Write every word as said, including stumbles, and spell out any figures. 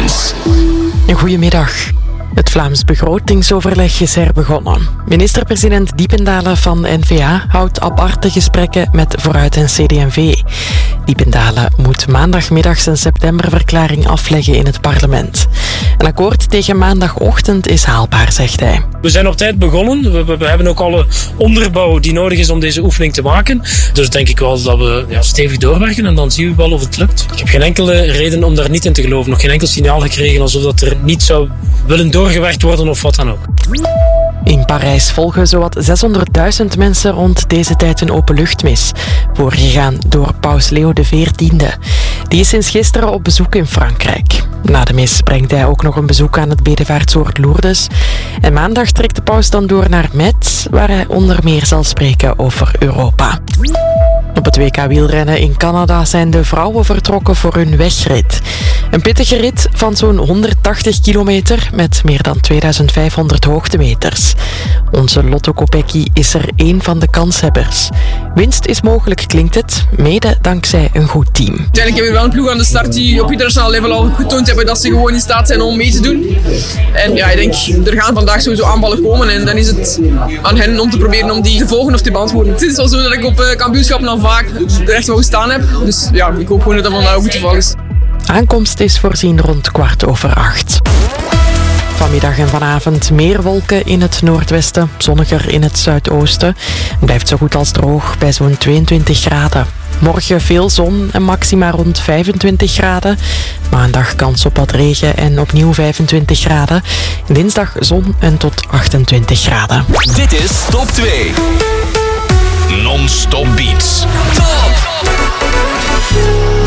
Morgens. Goedemiddag. Het Vlaams begrotingsoverleg is herbegonnen. Minister-president Diependalen van N V A houdt aparte gesprekken met Vooruit en C D en V. Diependalen moet maandagmiddag zijn septemberverklaring afleggen in het parlement. Een akkoord tegen maandagochtend is haalbaar, zegt hij. We zijn op tijd begonnen. We, we, we hebben ook alle onderbouw die nodig is om deze oefening te maken. Dus denk ik wel dat we ja, stevig doorwerken en dan zien we wel of het lukt. Ik heb geen enkele reden om daar niet in te geloven. Nog geen enkel signaal gekregen alsof dat er niet zou willen doorgewerkt worden of wat dan ook. In Parijs volgen zowat zeshonderdduizend mensen rond deze tijd een openluchtmis, voorgegaan door paus Leo de veertiende. Die is sinds gisteren op bezoek in Frankrijk. Na de mis brengt hij ook nog een bezoek aan het bedevaartsoord Lourdes. En maandag trekt de paus dan door naar Metz, waar hij onder meer zal spreken over Europa. Op het W K wielrennen in Canada zijn de vrouwen vertrokken voor hun wegrit. Een pittige rit van zo'n honderdtachtig kilometer met meer dan tweeduizend vijfhonderd hoogtemeters. Onze Lotto Kopecky is er één van de kanshebbers. Winst is mogelijk, klinkt het, mede dankzij een goed team. Uiteindelijk hebben we wel een ploeg aan de start die op internationaal level al getoond hebben dat ze gewoon in staat zijn om mee te doen. En ja, ik denk, er gaan vandaag sowieso aanvallen komen en dan is het aan hen om te proberen om die te volgen of te beantwoorden. Het is wel zo dat ik op uh, kampioenschappen al vaak er echt wel gestaan heb. Dus ja, ik hoop gewoon dat dat vandaag ook het geval is. Aankomst is voorzien rond kwart over acht. Vanmiddag en vanavond meer wolken in het noordwesten, zonniger in het zuidoosten. Het blijft zo goed als droog bij zo'n tweeëntwintig graden. Morgen veel zon en maxima rond vijfentwintig graden. Maandag kans op wat regen en opnieuw vijfentwintig graden. Dinsdag zon en tot achtentwintig graden. Dit is Top twee. Non-stop beats. Top!